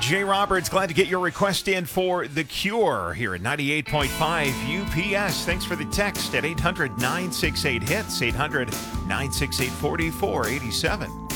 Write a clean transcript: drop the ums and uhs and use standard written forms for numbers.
Jay Roberts, glad to get your request in for The Cure here at 98.5 UPS. Thanks for the text at 800-968-HITS, 800-968-4487.